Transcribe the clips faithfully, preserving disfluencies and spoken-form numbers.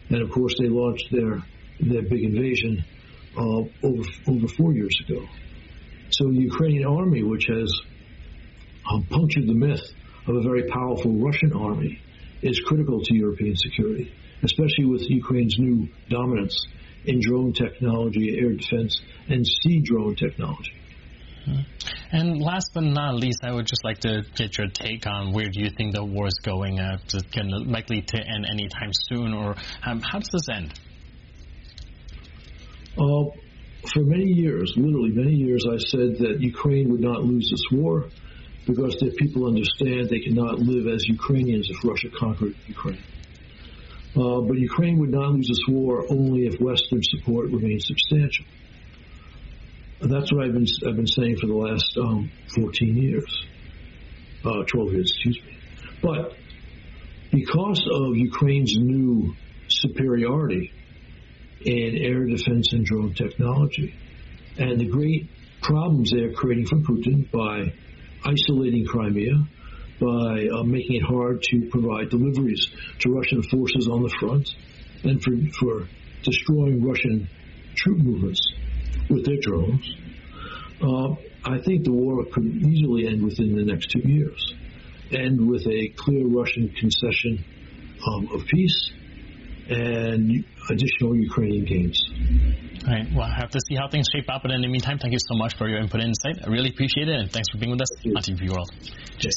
And of course, they launched their their big invasion uh, over over four years ago. So the Ukrainian army, which has um, punctured the myth of a very powerful Russian army, is critical to European security, especially with Ukraine's new dominance in drone technology, air defense, and sea drone technology. And last but not least, I would just like to get your take on where do you think the war is going? Uh, is it can likely to end anytime soon, or um, how does this end? Uh, for many years, literally many years, I said that Ukraine would not lose this war because their people understand they cannot live as Ukrainians if Russia conquered Ukraine. Uh, but Ukraine would not lose this war only if Western support remains substantial. And that's what I've been I've been saying for the last um, fourteen years, uh, twelve years, excuse me. But because of Ukraine's new superiority in air defense and drone technology, and the great problems they are creating for Putin by isolating Crimea, by uh, making it hard to provide deliveries to Russian forces on the front, and for, for destroying Russian troop movements with their drones, uh, I think the war could easily end within the next two years, and with a clear Russian concession um, of peace and additional Ukrainian gains. All right. Well, I have to see how things shape up. But in the meantime, thank you so much for your input and insight. I really appreciate it, and thanks for being with us on T V World. Cheers.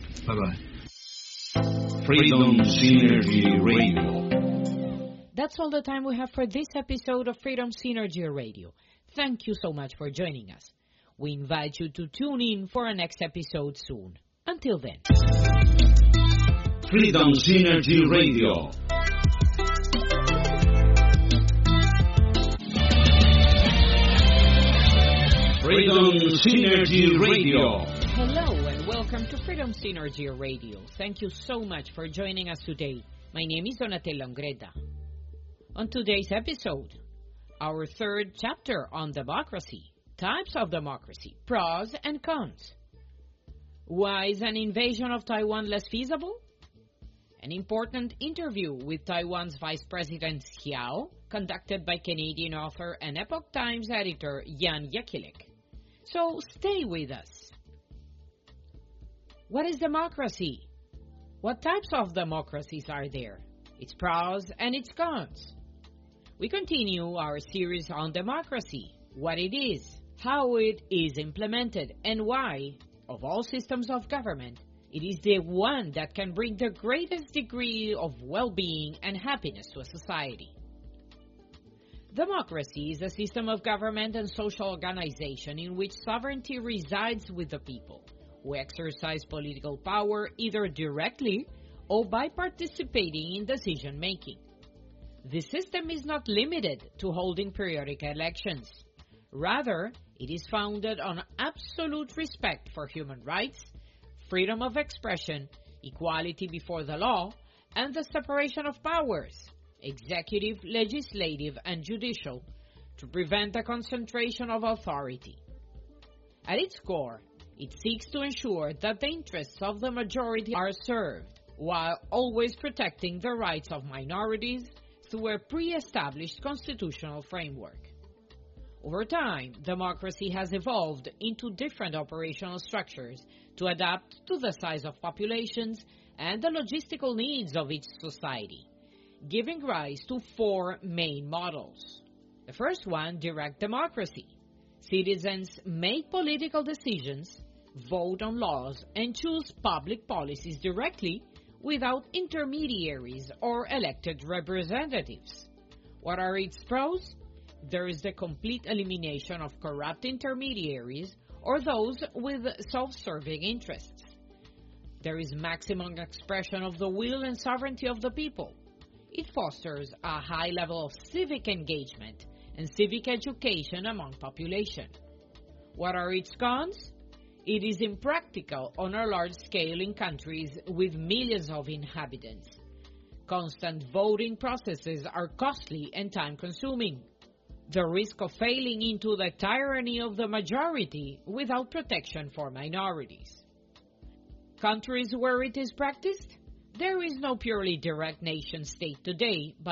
Bye-bye. Freedom Synergy Radio. That's all the time we have for this episode of Freedom Synergy Radio. Thank you so much for joining us. We invite you to tune in for our next episode soon. Until then. Freedom Synergy Radio. Freedom Synergy Radio. Hello and welcome to Freedom Synergy Radio. Thank you so much for joining us today. My name is Donatella Ungreta. On today's episode, our third chapter on democracy, types of democracy, pros and cons. Why is an invasion of Taiwan less feasible? An important interview with Taiwan's Vice President Xiao, conducted by Canadian author and Epoch Times editor Jan Jekielek. So stay with us. What is democracy? What types of democracies are there? Its pros and its cons. We continue our series on democracy, what it is, how it is implemented, and why, of all systems of government, it is the one that can bring the greatest degree of well-being and happiness to a society. Democracy is a system of government and social organization in which sovereignty resides with the people, who exercise political power either directly or by participating in decision-making. This system is not limited to holding periodic elections. Rather, it is founded on absolute respect for human rights, freedom of expression, equality before the law, and the separation of powers, executive, legislative, and judicial, to prevent the concentration of authority. At its core, it seeks to ensure that the interests of the majority are served, while always protecting the rights of minorities through a pre-established constitutional framework. Over time, democracy has evolved into different operational structures to adapt to the size of populations and the logistical needs of each society, giving rise to four main models. The first one, direct democracy. Citizens make political decisions, vote on laws, and choose public policies directly without intermediaries or elected representatives. What are its pros? There is the complete elimination of corrupt intermediaries or those with self-serving interests. There is maximum expression of the will and sovereignty of the people. It fosters a high level of civic engagement and civic education among population. What are its cons? It is impractical on a large scale in countries with millions of inhabitants. Constant voting processes are costly and time-consuming. The risk of failing into the tyranny of the majority without protection for minorities. Countries where it is practiced? There is no purely direct nation-state today, but